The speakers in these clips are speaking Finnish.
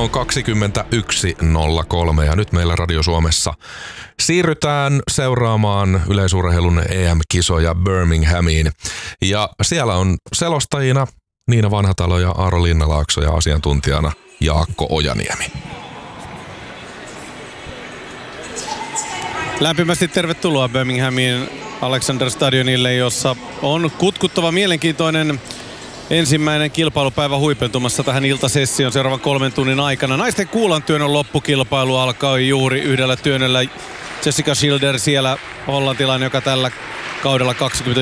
on 21.03 ja nyt meillä Radio Suomessa siirrytään seuraamaan yleisurheilun EM-kisoja Birminghamiin. Ja siellä on selostajina Niina Vanhatalo ja Aaro Linnalaakso ja asiantuntijana Jaakko Ojaniemi. Lämpimästi tervetuloa Birminghamin Alexander Stadionille, jossa on kutkuttava mielenkiintoinen ensimmäinen kilpailupäivä huipentumassa tähän iltasessioon seuraavan 3 tunnin aikana. Naisten kuulantyönnön loppukilpailu alkoi juuri yhdellä työnnöllä. Jessica Schilder siellä, hollantilainen, joka tällä kaudella 21.09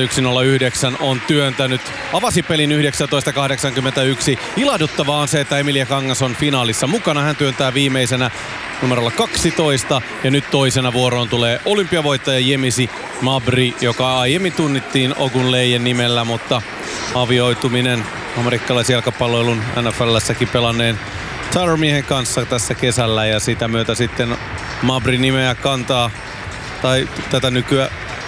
on työntänyt. Avasi pelin 19.81. Ilahduttavaa on se, että Emilia Kangas on finaalissa mukana. Hän työntää viimeisenä numerolla 12 ja nyt toisena vuoroon tulee olympiavoittaja Jemisi Mabry, joka aiemmin tunnittiin Ogunleijen nimellä, mutta avioituminen amerikkalaisjalkapalloilun NFL:ssäkin pelanneen Tyler-miehen kanssa tässä kesällä ja sitä myötä sitten Mabry nimeä kantaa tai tätä nykyään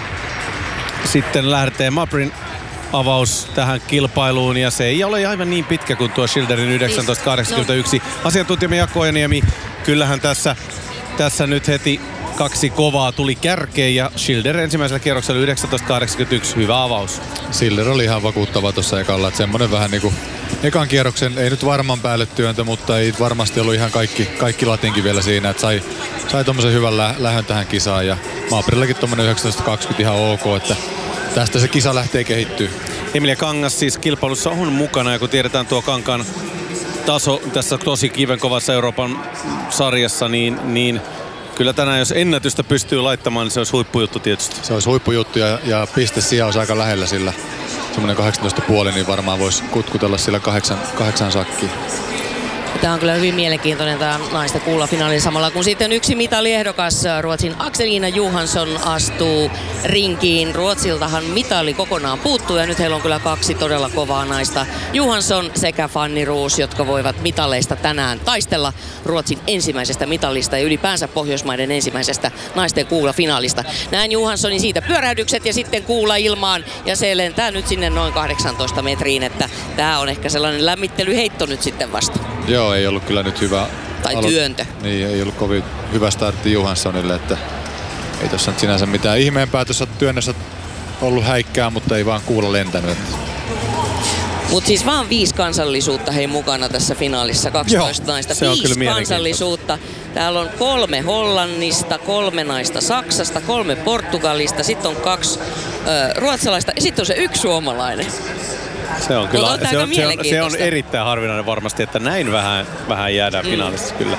sitten lähtee Mabryn avaus tähän kilpailuun ja se ei ole aivan niin pitkä kuin tuo Schilderin 1981. Asiantuntijamme Jaakko Ojaniemi, kyllähän tässä nyt heti 2 kovaa tuli kärkeen ja Schilder ensimmäisellä kierroksella 1981, hyvä avaus. Schilder oli ihan vakuuttava tuossa ekalla, että semmonen vähän niinku ekan kierroksen, ei nyt varman päälle työntö, mutta ei varmasti ollut ihan kaikki latinkin vielä siinä, että sai tommosen hyvän lähön tähän kisaan ja Mabryllakin tommonen 19.20 ihan ok, että tästä se kisa lähtee kehittyä. Emilia Kangas siis kilpailussa on mukana ja kun tiedetään tuo Kankaan taso tässä tosi kivenkovassa Euroopan sarjassa, niin kyllä tänään jos ennätystä pystyy laittamaan, niin se olisi huippujuttu tietysti. Se olisi huippujuttu ja pistesija olisi aika lähellä sillä. Semmoinen 18,5, niin varmaan voisi kutkutella sillä 8 sakkiin. Tämä on kyllä hyvin mielenkiintoinen tämä naisten kuulafinaali samalla kun sitten yksi mitaliehdokas Ruotsin Axelina Johansson astuu rinkiin. Ruotsiltahan mitali kokonaan puuttuu ja nyt heillä on kyllä 2 todella kovaa naista. Johansson sekä Fanny Roos, jotka voivat mitaleista tänään taistella Ruotsin ensimmäisestä mitalista ja ylipäänsä Pohjoismaiden ensimmäisestä naisten kuulafinaalista. Näin Johanssonin siitä pyörähdykset ja sitten kuula ilmaan ja se lentää nyt sinne noin 18 metriin, että tämä on ehkä sellainen lämmittelyheitto nyt sitten vasta. Joo, ei ollut kyllä nyt hyvä työntö. Niin, ei ollut kovin hyvä startti Johanssonille, että ei tossa nyt sinänsä mitään ihmeempää tuossa työnnössä ollut häikkää, mutta ei vaan kuulla lentänyt. Mutta siis vaan 5 kansallisuutta hei mukana tässä finaalissa, 12 naista. 5 kansallisuutta. Täällä on 3 Hollannista, 3 naista Saksasta, 3 Portugalista, sitten on 2 ruotsalaista ja sitten on se 1 suomalainen. Se on kyllä, se on erittäin harvinainen varmasti, että näin vähän jäädään finaalissa kyllä.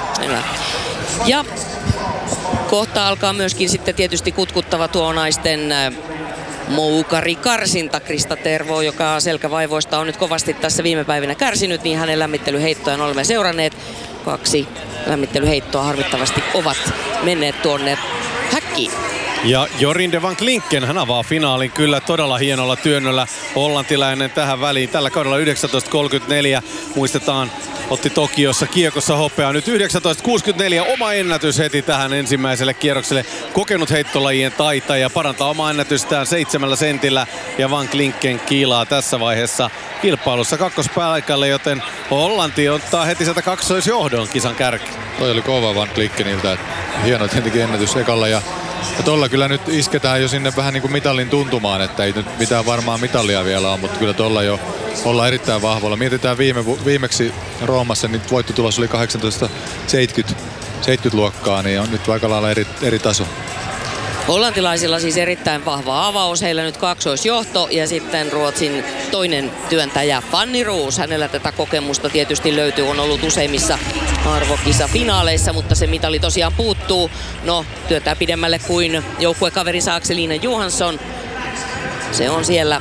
Ja kohta alkaa myöskin sitten tietysti kutkuttava tuo naisten moukarikarsinta. Krista Tervo, joka selkävaivoista on nyt kovasti tässä viime päivinä kärsinyt, niin hänen lämmittelyheittojaan olemme seuranneet. 2 lämmittelyheittoa harmittavasti ovat menneet tuonne häkkiin. Ja Jorinde van Klinken, hän avaa finaalin kyllä todella hienolla työnnöllä. Hollantilainen tähän väliin. Tällä kaudella 19.34 muistetaan, otti Tokiossa kiekossa hopeaa. Nyt 19.64 oma ennätys heti tähän ensimmäiselle kierrokselle. Kokenut heittolajien taitaja parantaa omaa ennätystään 7 sentillä. Ja van Klinken kiilaa tässä vaiheessa kilpailussa kakkospaikalle, joten Hollanti ottaa heti sieltä kaksoisjohdon kisan kärki. Toi oli kova van Klinkeniltä. Hieno tietenkin ennätys ekalla ja tuolla kyllä nyt isketään jo sinne vähän niin kuin mitalin tuntumaan, että ei nyt mitään varmaa mitalia vielä ole, mutta kyllä tuolla jo ollaan erittäin vahvoilla. Mietitään viimeksi Roomassa, niin voittotulos oli 1870 luokkaa, niin on nyt aika lailla eri taso. Hollantilaisilla siis erittäin vahva avaus, heillä nyt kaksoisjohto ja sitten Ruotsin toinen työntäjä Fanny Roos. Hänellä tätä kokemusta tietysti löytyy, on ollut useimmissa arvokisafinaaleissa, mutta se mitali tosiaan puuttuu. No, työntää pidemmälle kuin joukkuekaverinsa Axelina Johansson. Se on siellä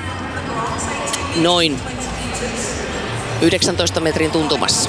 noin 19 metrin tuntumassa.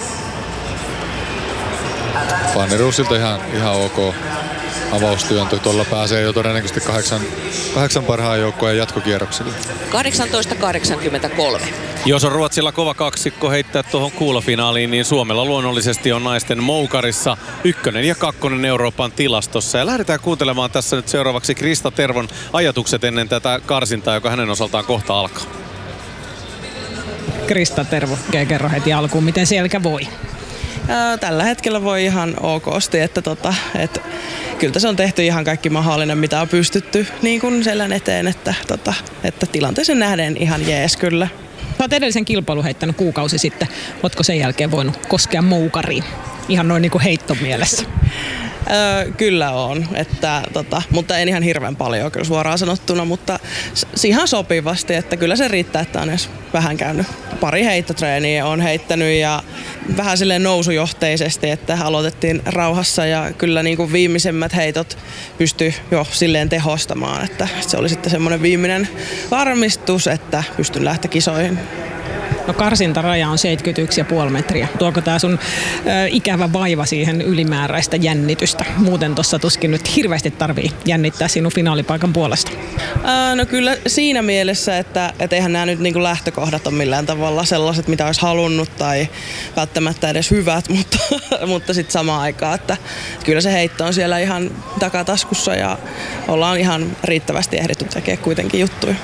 Fanny Roosilta ihan ok avaustyöntö. Tuolla pääsee jo todennäköisesti 8 parhaan joukkojen jatkokierroksille. 18.83. Jos on Ruotsilla kova kaksikko heittää tuohon kuulafinaaliin, niin Suomella luonnollisesti on naisten moukarissa 1. ja 2. Euroopan tilastossa. Ja lähdetään kuuntelemaan tässä nyt seuraavaksi Krista Tervon ajatukset ennen tätä karsintaa, joka hänen osaltaan kohta alkaa. Krista Tervo, kerro heti alkuun, miten selkä voi? Tällä hetkellä voi ihan okosti, että kyllä tässä on tehty ihan kaikki mahdollinen, mitä on pystytty niin kuin selän eteen, että tilanteeseen nähden ihan jees kyllä. Olet edellisen kilpailun heittänyt kuukausi sitten. Oletko sen jälkeen voinut koskea moukariin? Ihan noin niin kuin heittomielessä. Kyllä on, mutta en ihan hirveän paljon kyllä suoraan sanottuna, mutta ihan sopivasti, että kyllä se riittää, että on edes vähän käynyt. Pari heittotreeniä on heittänyt ja vähän silleen nousujohteisesti, että aloitettiin rauhassa ja kyllä niin kuin viimeisemmät heitot pystyi jo silleen tehostamaan, että se oli sitten semmoinen viimeinen varmistus, että pystyn lähteä kisoihin. No karsintaraja on 71,5 metriä. Tuoko tää sun ikävä vaiva siihen ylimääräistä jännitystä? Muuten tossa tuskin nyt hirveästi tarvii jännittää sinun finaalipaikan puolesta. No kyllä siinä mielessä, että eihän nämä nyt niinku lähtökohdat ole millään tavalla sellaiset, mitä olisi halunnut tai välttämättä edes hyvät, mutta sitten samaan aikaan, että kyllä se heitto on siellä ihan takataskussa ja ollaan ihan riittävästi ehditty tekemään kuitenkin juttuja.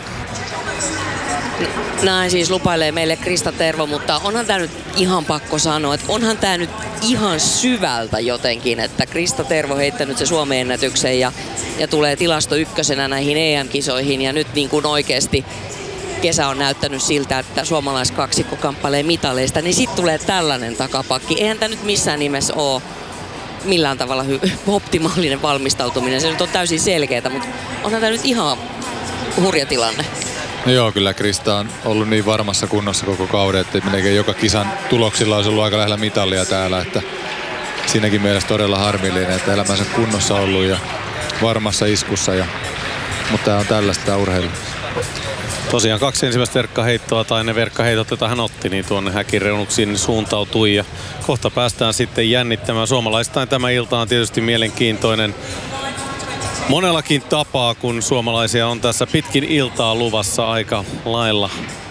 Näin siis lupailee meille Krista Tervo, mutta onhan tää nyt ihan pakko sanoa, että onhan tää nyt ihan syvältä jotenkin, että Krista Tervo heittänyt se Suomen ennätyksen ja tulee tilasto ykkösenä näihin EM-kisoihin ja nyt niin kuin oikeasti kesä on näyttänyt siltä, että suomalaiskaksikko kamppailee mitaleista, niin sitten tulee tällainen takapakki. Eihän tää nyt missään nimessä ole millään tavalla optimaalinen valmistautuminen, se nyt on täysin selkeätä, mutta onhan tää nyt ihan hurja tilanne. No joo, kyllä Krista on ollut niin varmassa kunnossa koko kauden, että melkein joka kisan tuloksilla olisi ollut aika lähellä mitalia täällä, että siinäkin mielessä todella harmillinen, että elämänsä kunnossa ollut ja varmassa iskussa, mutta tämä on tällaista urheilua. Tosiaan 2 ensimmäistä verkkaheittoa tai ne verkkaheitot, joita hän otti, niin tuonne häkireunuksiin suuntautui ja kohta päästään sitten jännittämään. Suomalaistain tämä ilta on tietysti mielenkiintoinen monellakin tapaa, kun suomalaisia on tässä pitkin iltaa luvassa aika lailla.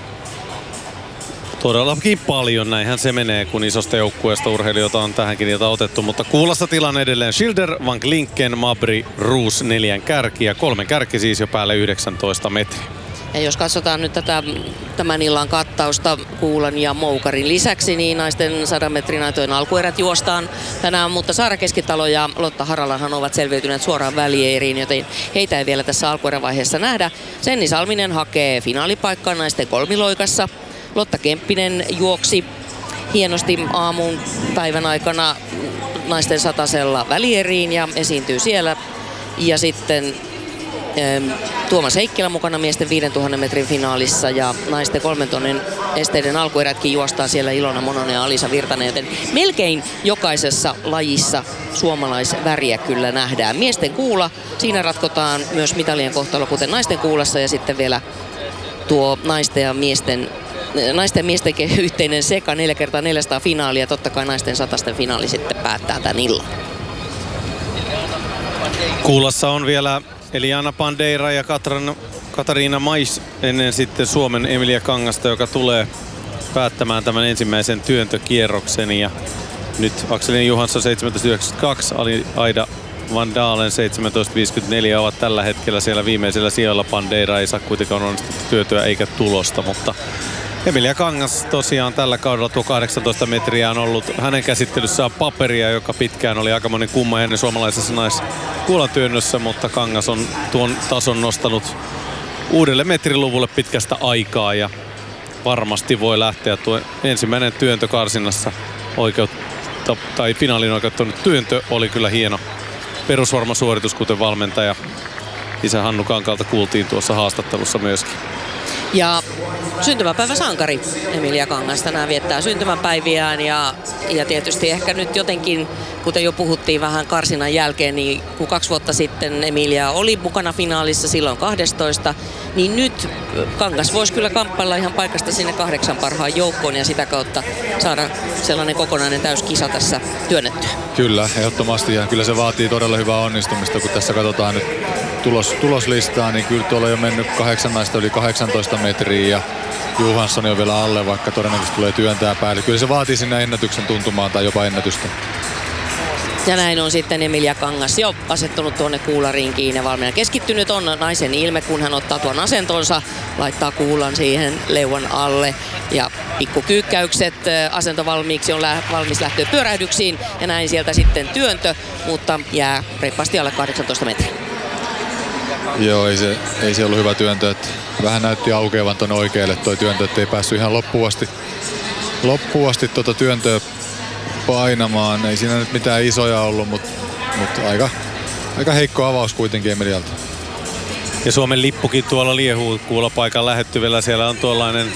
Todellakin paljon, näinhän se menee, kun isosta joukkueesta urheilijoita on tähänkin iltaan otettu. Mutta kuulassa tilanne edelleen Schilder, Van Klinken, Mabry, Roos 4 kärki ja 3 kärki siis jo päälle 19 metriä. Ja jos katsotaan nyt tätä tämän illan kattausta Kuulan ja Moukarin lisäksi, niin naisten 100 metrin aitojen alkuerät juostaan tänään, mutta Saara Keskitalo ja Lotta Haralanhan ovat selviytyneet suoraan välieriin, joten heitä ei vielä tässä alkuerävaiheessa nähdä. Senni Salminen hakee finaalipaikkaa naisten kolmiloikassa. Lotta Kemppinen juoksi hienosti aamun päivän aikana naisten satasella välieriin ja esiintyy siellä. Ja sitten Tuomas Heikkilä mukana miesten 5000 metrin finaalissa ja naisten 3000 esteiden alkuerätkin juostaa siellä Ilona Mononen ja Alisa Virtanen, joten melkein jokaisessa lajissa suomalaisväriä kyllä nähdään. Miesten kuula, siinä ratkotaan myös mitalien kohtalo kuten naisten kuulassa ja sitten vielä tuo naisten ja miesten yhteinen seka 4x400 finaalia, totta kai naisten 100 finaali sitten päättää tämän illan. Kuulassa on vielä Eliana Bandeira ja Katariina Mais ennen sitten Suomen Emilia Kangasta, joka tulee päättämään tämän ensimmäisen työntökierroksen. Ja nyt Akselin Johansson 17.92, Aida Van Dalen 17.54 ovat tällä hetkellä siellä viimeisellä sijalla. Bandeira ei saa kuitenkaan onnistettu työtyä eikä tulosta, mutta Emilia Kangas tosiaan tällä kaudella tuo 18 metriä on ollut hänen käsittelyssään paperia, joka pitkään oli aikamoinen kumma ennen suomalaisessa naiskuulantyönnössä, mutta Kangas on tuon tason nostanut uudelle metriluvulle pitkästä aikaa ja varmasti voi lähteä tuo ensimmäinen työntö karsinnassa finaalin oikeuttanut työntö oli kyllä hieno perusvarma suoritus, kuten valmentaja isä Hannu Kankalta kuultiin tuossa haastattelussa myöskin. Ja syntymäpäivä sankari Emilia Kangas tänään viettää syntymäpäiviään ja tietysti ehkä nyt jotenkin, kuten jo puhuttiin vähän karsinnan jälkeen, niin kun 2 vuotta sitten Emilia oli mukana finaalissa silloin 12, niin nyt Kangas voisi kyllä kamppailla ihan paikasta sinne 8 parhaan joukkoon ja sitä kautta saada sellainen kokonainen täyskisa tässä työnnettyä. Kyllä, ehdottomasti ja kyllä se vaatii todella hyvää onnistumista, kun tässä katsotaan nyt tuloslistaa, niin kyllä tuolla on jo mennyt 8 naista yli 18 metriä ja Johansson on vielä alle, vaikka todennäköisesti tulee työntää päälle. Kyllä se vaatii sinne ennätyksen tuntumaan tai jopa ennätystä. Ja näin on sitten Emilia Kangas jo asettunut tuonne kuularinkiin ja valmiina. Keskittynyt on naisen ilme, kun hän ottaa tuon asentonsa, laittaa kuulan siihen leuan alle ja pikkukyykkäykset, asento valmiiksi, on valmis lähtöä pyörähdyksiin ja näin sieltä sitten työntö, mutta jää reippaasti alle 18 metriä. Joo, ei se ollut hyvä työntö, että vähän näytti aukeavan tuonne oikealle toi työntö, ettei päässyt ihan loppuun asti tuota työntöä painamaan. Ei siinä nyt mitään isoja ollut, mutta aika heikko avaus kuitenkin Emilialta. Ja Suomen lippukin tuolla liehuu kuulapaikan lähettyvillä. Siellä on tuollainen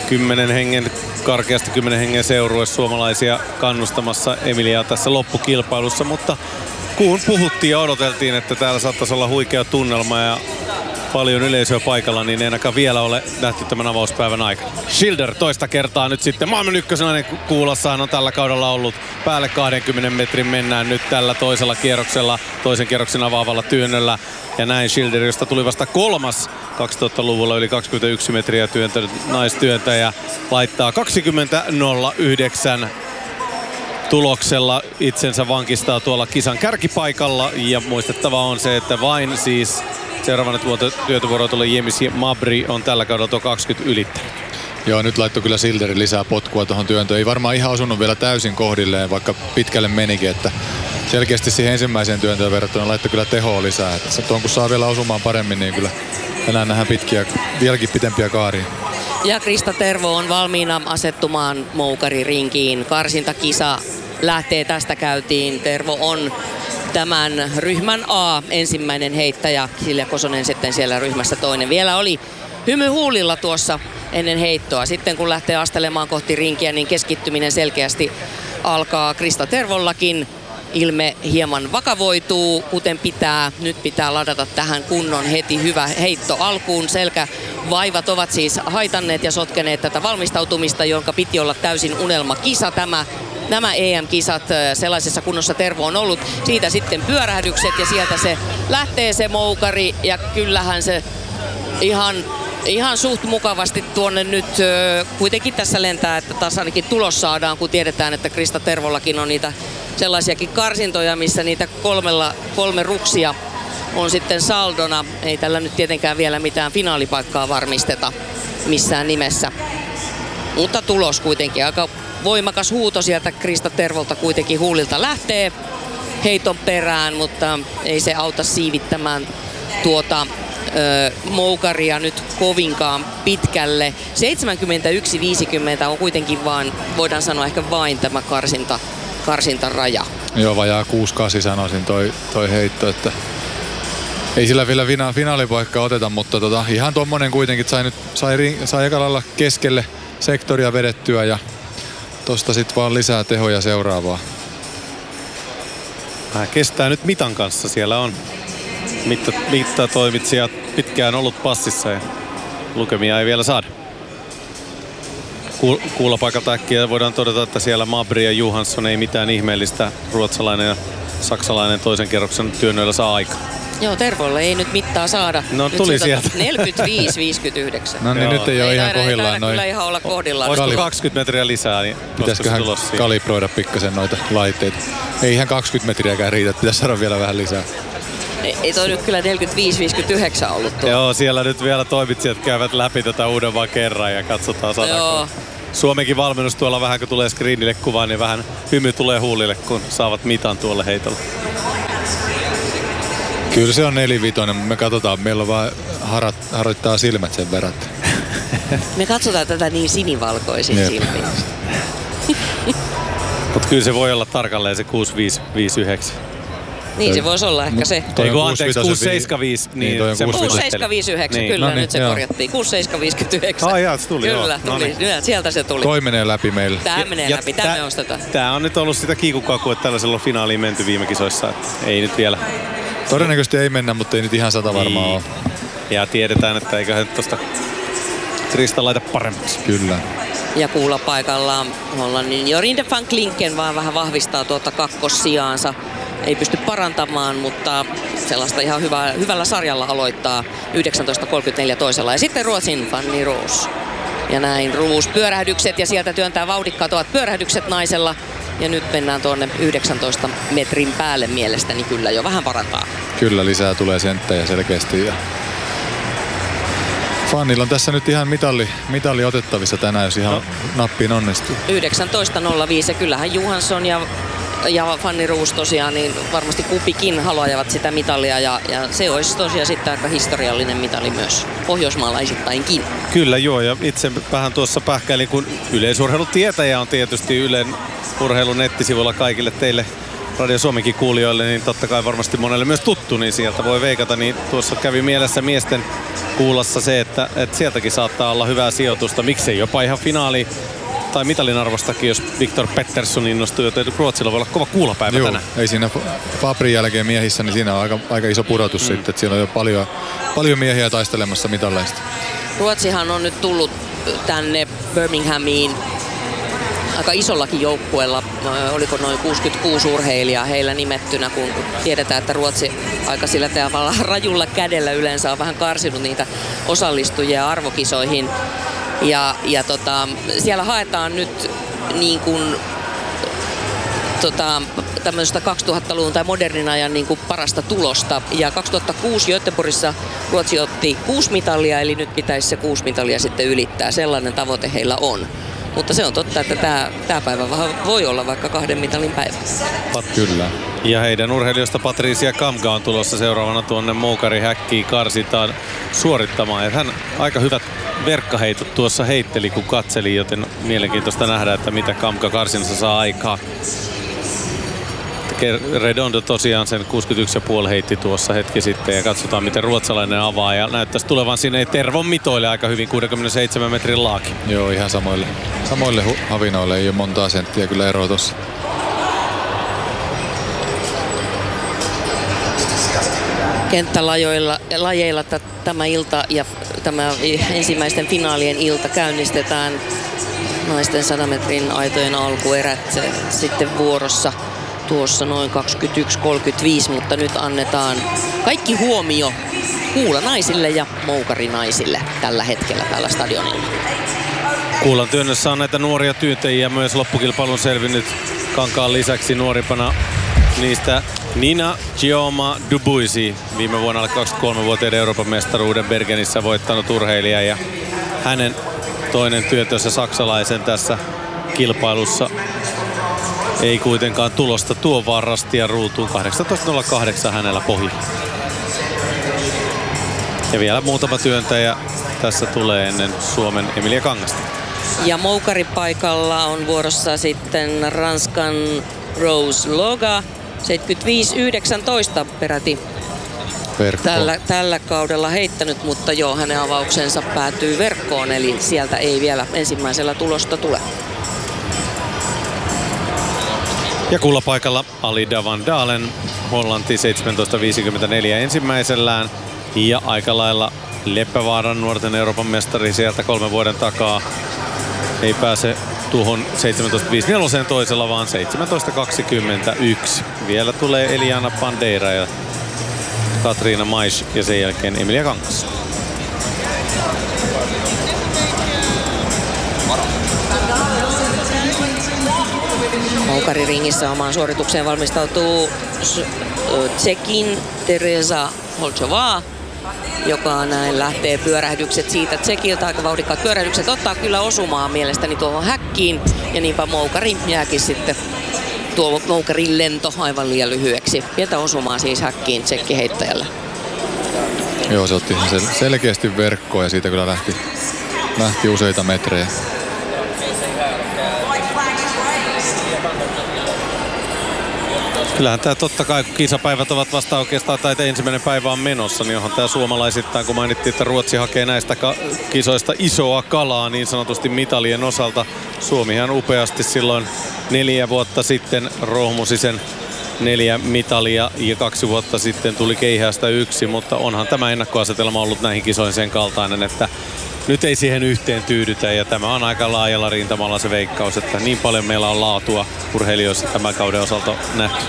10 hengen seurue suomalaisia kannustamassa Emiliaa tässä loppukilpailussa, mutta kun puhuttiin ja odoteltiin, että täällä saattaisi olla huikea tunnelma ja paljon yleisöä paikalla, niin ei ainakaan vielä ole nähty tämän avauspäivän aikana. Schilder toista kertaa nyt sitten maailman ykkösenä kuulassahan on tällä kaudella ollut. Päälle 20 metrin mennään nyt tällä toisella kierroksella, toisen kierroksen avaavalla työnnöllä. Ja näin Schilder, josta tuli vasta 3. 2000-luvulla yli 21 metriä naistyöntäjä, laittaa 20.09 tuloksella itsensä vankistaa tuolla kisan kärkipaikalla. Ja muistettava on se, että vain siis seuraavana työtövuoroon tulee Jemis Mabry on tällä kaudella tuo 20 ylittänyt. Joo, nyt laittoi kyllä Schilderin lisää potkua tuohon työntöön. Ei varmaan ihan osunut vielä täysin kohdilleen, vaikka pitkälle menikin. Että selkeästi siihen ensimmäiseen työntöön verrattuna laittoi kyllä tehoa lisää. Että tuon kun saa vielä osumaan paremmin, niin kyllä enää nähdään vieläkin pitempiä kaaria. Ja Krista Tervo on valmiina asettumaan moukaririnkiin. Karsintakisa lähtee tästä käyntiin. Tervo on tämän ryhmän A ensimmäinen heittäjä. Silja Kosonen sitten siellä ryhmässä toinen. Vielä oli hymy huulilla tuossa ennen heittoa. Sitten kun lähtee astelemaan kohti rinkiä, niin keskittyminen selkeästi alkaa Krista Tervollakin. Ilme hieman vakavoituu, kuten pitää. Nyt pitää ladata tähän kunnon heti hyvä heitto alkuun. Selkävaivat ovat siis haitanneet ja sotkeneet tätä valmistautumista, jonka piti olla täysin unelmakisa. Nämä EM-kisat sellaisessa kunnossa Tervo on ollut. Siitä sitten pyörähdykset ja sieltä se lähtee se moukari ja kyllähän se ihan suht mukavasti tuonne nyt kuitenkin tässä lentää, että taas ainakin tulos saadaan, kun tiedetään, että Krista Tervollakin on niitä sellaisiakin karsintoja, missä niitä kolme ruksia on sitten saldona. Ei tällä nyt tietenkään vielä mitään finaalipaikkaa varmisteta missään nimessä. Mutta tulos kuitenkin. Aika voimakas huuto sieltä Krista Tervolta kuitenkin huulilta lähtee heiton perään, mutta ei se auta siivittämään tuota moukaria nyt kovinkaan pitkälle. 71.50 on kuitenkin vaan, voidaan sanoa ehkä vain tämä karsintaraja. Joo, vajaa 6-8 sanoisin toi heitto, että ei sillä vielä finaalipaikkaa oteta, mutta ihan tommonen kuitenkin, sai eka lailla keskelle sektoria vedettyä ja tosta sit vaan lisää tehoja seuraavaa. Kestää nyt mitan kanssa, siellä on mittatoimitsija pitkään ollut passissa ja lukemia ei vielä saada. Kuulapaikalta äkkiä voidaan todeta, että siellä Mabry ja Johansson ei mitään ihmeellistä. Ruotsalainen ja saksalainen toisen kerroksen työnnöillä saa aikaa. Joo, Tervolle ei nyt mittaa saada. No nyt tuli sieltä. 45-59. No niin, nyt ei ole ihan kohdillaan noin. Kyllä ihan olla kohdillaan. Olisiko 20 metriä lisää, niin pitäisiköhän kalibroida pikkasen noita laitteita. Ei ihan 20 metriäkään riitä, pitäisi saada vielä vähän lisää. Ei toi nyt kyllä 45-59 ollut tuo. Joo, siellä nyt vielä toimitsijat käyvät läpi tätä uudemman kerran ja katsotaan saadaanko. Suomenkin valmennus tuolla vähän kun tulee screenille kuvaan, niin vähän hymy tulee huulille, kun saavat mitan tuolle heitolle. Kyllä se on 4-5, me katsotaan, meillä on vaan harjoittaa silmät sen verran. Me katsotaan tätä niin sinivalkoisin silmiin. Mutta kyllä se voi olla tarkalleen se 6559. Niin se voisi olla ehkä se. Ei kun anteeksi, 6755. Niin, 6759, niin. Kyllä no niin, nyt se korjattiin. 6759. Ai jaa, se tuli. Kyllä, tuli. Sieltä se tuli. Toi menee läpi meille. Tää menee läpi, tää me ostetaan. Tää on nyt ollut sitä kiikukakua, että tällaisella on finaaliin menty viime kisoissa. Että ei nyt vielä. Todennäköisesti ei mennä, mutta ei nyt ihan 100 varmaan ole. Ja tiedetään, että eiköhän tosta Krista laita paremmaksi. Kyllä. Ja kuulapaikalla Hollannin Jorinde van Klinken vaan vähän vahvistaa tuota kakkossijaansa. Ei pysty parantamaan, mutta sellaista ihan hyvällä sarjalla aloittaa 19.34 toisella. Ja sitten Ruotsin Fanny Roos. Ja näin Roos pyörähdykset ja sieltä työntää vauhdikkaat ovat pyörähdykset naisella. ja nyt mennään tuonne 19 metrin päälle mielestäni kyllä jo vähän parantaa. Kyllä, lisää tulee senttejä selkeästi. Ja Fannilla on tässä nyt ihan mitalli otettavissa tänään, jos ihan nappiin onnistuu. 19.05 ja kyllähän Johansson ja Fanny Roos tosiaan, niin varmasti kumpikin haluavat sitä mitalia ja se olisi tosiaan sitten aika historiallinen mitali myös pohjoismaalaisittainkin. Kyllä joo, ja itse vähän tuossa pähkäilin, kun yleisurheilutietäjä on tietysti Ylen urheilun nettisivuilla kaikille teille Radio Suomenkin kuulijoille, niin totta kai varmasti monelle myös tuttu, niin sieltä voi veikata, niin tuossa kävi mielessä miesten kuulassa se, että sieltäkin saattaa olla hyvää sijoitusta, miksei jopa ihan finaali tai mitalin arvostakin, jos Viktor Pettersson innostuu, joten Ruotsilla voi olla kova kuulapäivä tänään. Ei siinä Fabrin jälkeen miehissä, niin siinä on aika iso pudotus sitten, että siellä on jo paljon miehiä taistelemassa mitalleista. Ruotsihan on nyt tullut tänne Birminghamiin aika isollakin joukkueella, oliko noin 66 urheilijaa heillä nimettynä, kun tiedetään, että Ruotsi aika sillä tavalla rajulla kädellä yleensä on vähän karsinut niitä osallistujia arvokisoihin. Ja siellä haetaan nyt niin kuin tämmöistä 2000-luvun tai modernin ajan niin kuin parasta tulosta. Ja 2006 Göteborgissa Ruotsi otti 6 mitalia, eli nyt pitäisi se 6 mitalia sitten ylittää. Sellainen tavoite heillä on. Mutta se on totta, että tämä päivä voi olla vaikka 2 mitalin päivä. Kyllä. Ja heidän urheilijoista Patricia Kamga on tulossa seuraavana tuonne Moukari-häkkiin karsitaan suorittamaan. Ja hän aika hyvät verkkaheitot tuossa heitteli, kun katseli, joten mielenkiintoista nähdä, että mitä Kamga karsinassa saa aikaa. Redondo tosiaan sen 61,5 heitti tuossa hetki sitten ja katsotaan miten ruotsalainen avaa ja näyttäisi tulevan sinne Tervon mitoille aika hyvin 67 metrin laaki. Joo, ihan samoille havinoille ei ole montaa senttiä kyllä eroa tossa. Kenttälajeilla tämä ilta ja tämä ensimmäisten finaalien ilta käynnistetään. Naisten 100 metrin aitojen alkuerät sitten vuorossa tuossa noin 21.35, mutta nyt annetaan kaikki huomio kuulanaisille ja moukarinaisille tällä hetkellä tällä stadionilla. Kuulan työnnössä on näitä nuoria tyyntäjiä myös loppukilpailun selvinnyt kankaan lisäksi nuorimpana niistä Nina Gioma Dubuisi, viime vuonna alle 23-vuotiaiden Euroopan mestaruuden Bergenissä voittanut urheilija ja hänen toinen työntössä saksalaisen tässä kilpailussa ei kuitenkaan tulosta tuo vaan rastia ruutuun. 18.08 hänellä pohjalla. Ja vielä muutama työntäjä tässä tulee ennen Suomen Emilia Kangasta. Ja moukaripaikalla on vuorossa sitten Ranskan Rose Loga. 75.19 peräti tällä kaudella heittänyt, mutta joo, hänen avauksensa päätyy verkkoon, eli sieltä ei vielä ensimmäisellä tulosta tule. Ja kullapaikalla Alida van Dalen, Hollanti 17.54 ensimmäisellään. Ja aika lailla Leppävaaran nuorten Euroopan mestari sieltä 3 vuoden takaa. Ei pääse tuohon 17.54 toisella, vaan 17.21. Vielä tulee Eliana Bandeira ja Katriina Mais ja sen jälkeen Emilia Kangas. Moukariringissä omaan suoritukseen valmistautuu Tsekin Teresa Holchová, joka näin lähtee pyörähdykset siitä Tsekiltä. Aika vauhdikkaat pyörähdykset ottaa kyllä osumaan mielestäni tuohon häkkiin. Ja niinpä moukari jääkin sitten tuo moukarin lento aivan liian lyhyeksi. Pientä osumaa siis häkkiin tsekkiheittäjällä. Joo, se otti selkeästi verkkoon ja siitä kyllä lähti useita metrejä. Kyllähän tämä totta kai, kun kisapäivät ovat vasta oikeastaan, tai ensimmäinen päivä on menossa, niin onhan tämä suomalaisittain, kun mainittiin, että Ruotsi hakee näistä kisoista isoa kalaa niin sanotusti mitalien osalta. Suomihan upeasti silloin 4 vuotta sitten rohmusi sen 4 mitalia ja 2 vuotta sitten tuli keihäästä 1, mutta onhan tämä ennakkoasetelma ollut näihin kisoihin sen kaltainen, että nyt ei siihen yhteen tyydytä ja tämä on aika laajalla rintamalla se veikkaus, että niin paljon meillä on laatua urheilijoissa tämän kauden osalta nähty.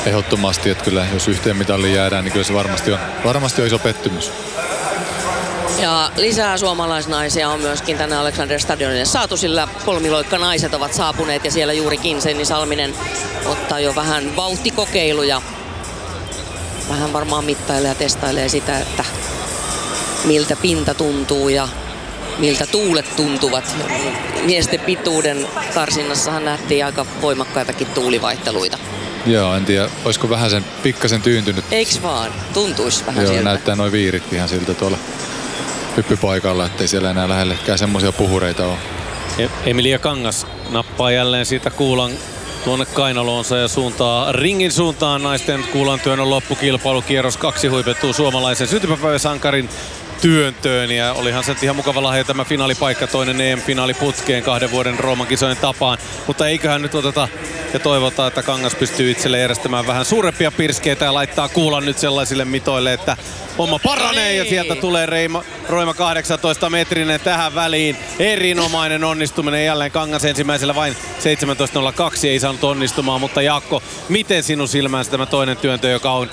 Ehdottomasti, että kyllä jos yhteen mitalliin jäädään, niin kyllä se varmasti on iso pettymys. Ja lisää suomalaisnaisia on myöskin tänne Alexander Stadionille saatu, sillä kolmiloikkanaiset ovat saapuneet ja siellä juurikin Senni Salminen ottaa jo vähän vauhtikokeiluja. Vähän varmaan mittailee ja testailee sitä, että miltä pinta tuntuu ja miltä tuulet tuntuvat. Miesten pituuden karsinnassahan nähtiin aika voimakkaitakin tuulivaihteluita. Joo, en tiedä, olisiko vähän sen pikkasen tyyntynyt. Eiks vaan? Tuntuisi vähän siltä. Näyttää noin viiritkin ihan siltä tuolla hyppypaikalla, ettei siellä enää lähellekään semmoisia puhureita ole. Emilia Kangas nappaa jälleen siitä kuulan tuonne kainaloonsa ja suuntaa ringin suuntaan. Naisten kuulan työnnön loppukilpailu. Kierros 2 huipettuu suomalaisen syntymäpäiväsankarin työntöön ja olihan se ihan mukava lahja tämä finaalipaikka, toinen EM-finaali putkeen 2 vuoden Rooman kisojen tapaan. Mutta eiköhän nyt oteta ja toivotaan, että Kangas pystyy itselle järjestämään vähän suurempia pirskeitä ja laittaa kuulan nyt sellaisille mitoille, että homma paranee ja sieltä tulee Roima 18 metrinen tähän väliin. Erinomainen onnistuminen jälleen Kangas ensimmäisellä vain 17.02 ei saanut onnistumaan, mutta Jaakko, miten sinun silmänsä tämä toinen työntö, joka on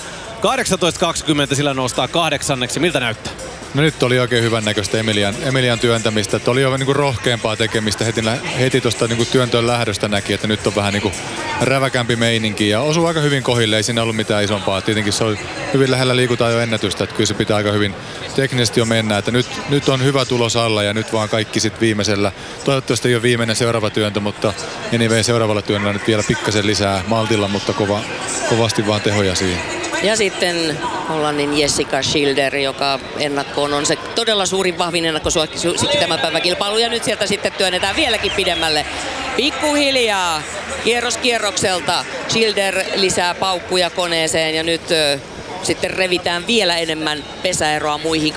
18.20, sillä nostaa 8. Miltä näyttää? No nyt oli oikein hyvän näköistä Emilian työntämistä. Että oli jo niinku rohkeampaa tekemistä heti tuosta niinku työntöön lähdöstä näki, että nyt on vähän niinku räväkämpi meininki ja osui aika hyvin kohille, ei siinä ollut mitään isompaa. Tietenkin se oli hyvin lähellä liikutaan jo ennätystä, että kyllä se pitää aika hyvin teknisesti jo mennä. Että nyt on hyvä tulos alla ja nyt vaan kaikki sitten viimeisellä. Toivottavasti ei ole viimeinen seuraava työntö, mutta anyway, seuraavalla työnnöllä nyt vielä pikkasen lisää maltilla, mutta kovasti vaan tehoja siihen. Ja sitten Hollannin Jessica Schilder, joka ennakkoon on se todella suurin vahvin ennakkosuosikki tämän päivän kilpailu. Ja nyt sieltä sitten työnnetään vieläkin pidemmälle. Pikkuhiljaa kierros kierrokselta Schilder lisää paukkuja koneeseen ja nyt sitten revitään vielä enemmän pesäeroa muihin.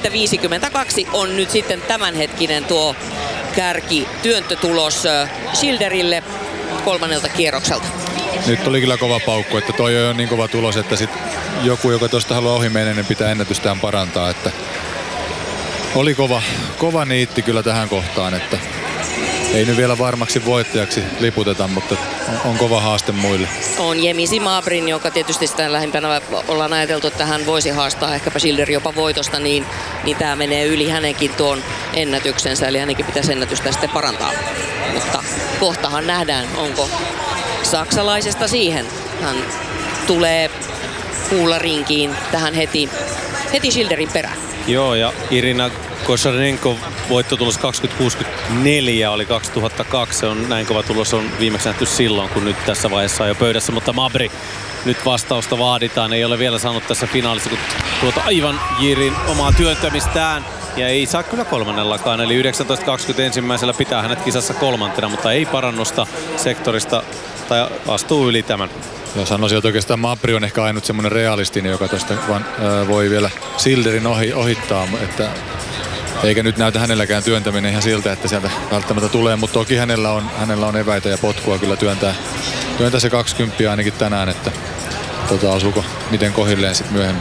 20-52 on nyt sitten tämänhetkinen tuo kärki työntötulos Schilderille 3. kierrokselta. Nyt oli kyllä kova paukku, että toi on niin kova tulos, että sit joku, joka tuosta haluaa ohi mennä, niin pitää ennätystään parantaa. Että oli kova niitti kyllä tähän kohtaan, että ei nyt vielä varmaksi voittajaksi liputeta, mutta on kova haaste muille. On Jemisi Mabrin, joka tietysti sitä lähimpänä ollaan ajateltu, että hän voisi haastaa ehkäpä Schilder jopa voitosta, niin tämä menee yli hänenkin tuon ennätyksensä, eli hänenkin pitäisi ennätystä sitten parantaa. Mutta kohtahan nähdään, onko saksalaisesta siihen. Hän tulee kuularinkiin tähän heti Schilderin perään. Joo, ja Irina Kosarenko voittotulos 2064 oli 2002. Se on näin kova tulos, on viimeksi nähty silloin, kun nyt tässä vaiheessa on jo pöydässä. Mutta Mabri, nyt vastausta vaaditaan. Ei ole vielä saanut tässä finaalissa, kun tuota aivan Jirin omaa työntämistään. Ja ei saa kyllä 3. eli 19.20 ensimmäisellä pitää hänet kisassa 3, mutta ei parannusta sektorista tai astuu yli tämän. Ja sanoisin, että oikeastaan Mabri on ehkä ainut semmoinen realistinen, joka tuosta voi vielä Schilderin ohittaa, että eikä nyt näytä hänelläkään työntäminen ihan siltä, että sieltä välttämättä tulee, mutta toki hänellä on eväitä ja potkua kyllä työntää se 20 ainakin tänään, että osuuko miten kohilleen sitten myöhemmin.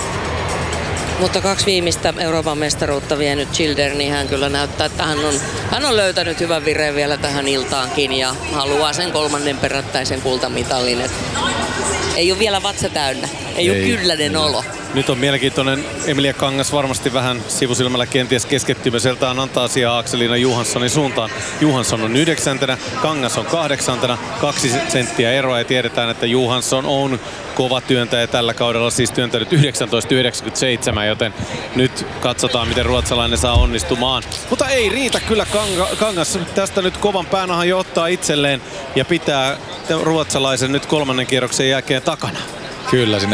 Mutta 2 viimeistä Euroopan mestaruutta vienyt Schilder, niin hän kyllä näyttää, että hän on löytänyt hyvän vireen vielä tähän iltaankin ja haluaa sen 3. perättäisen kultamitalin. Ei ole vielä vatsa täynnä, ei ole kylläinen olo. Nyt on mielenkiintoinen. Emilia Kangas varmasti vähän sivusilmällä kenties keskittymiseltään antaa asiaa Akselina Johanssonin suuntaan. Johansson on 9, Kangas on 8, 2 senttiä eroa ja tiedetään, että Johansson on kova työntäjä tällä kaudella, siis työntänyt 19.97, joten nyt katsotaan, miten ruotsalainen saa onnistumaan. Mutta ei riitä kyllä Kangas tästä nyt kovan päänahan jo ottaa itselleen ja pitää ruotsalaisen nyt 3. kierroksen jälkeen takana. Kyllä, sinne